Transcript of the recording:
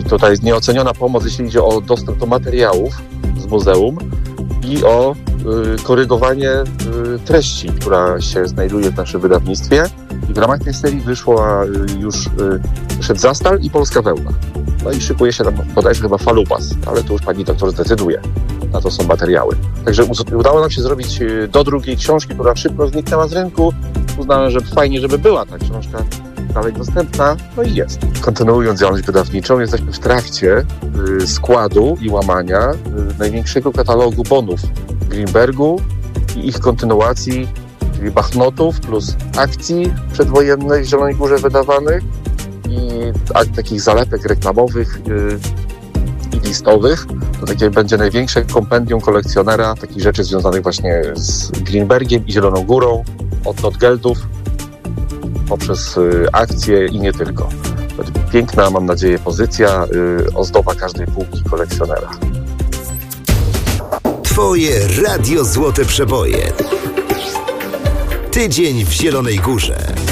tutaj nieoceniona pomoc, jeśli idzie o dostęp do materiałów z muzeum i o korygowanie treści, która się znajduje w naszym wydawnictwie. I w ramach tej serii wyszedł Zastal i Polska Wełna. No i szykuje się tam bodajże chyba Falupas, ale to już pani doktor zdecyduje. Na to są materiały. Także udało nam się zrobić do drugiej książki, która szybko zniknęła z rynku. Uznałem, że fajnie, żeby była ta książka dalej dostępna, no i jest. Kontynuując działalność wydawniczą, jesteśmy w trakcie składu i łamania największego katalogu bonów Greenbergu i ich kontynuacji, czyli Bachnotów plus akcji przedwojennych w Zielonej Górze wydawanych i takich zalepek reklamowych i listowych. To takie będzie największe kompendium kolekcjonera takich rzeczy związanych właśnie z Greenbergiem i Zieloną Górą, od Notgeldów poprzez akcje i nie tylko. Piękna, mam nadzieję, pozycja, ozdoba każdej półki kolekcjonera. Twoje Radio Złote Przeboje. Tydzień w Zielonej Górze.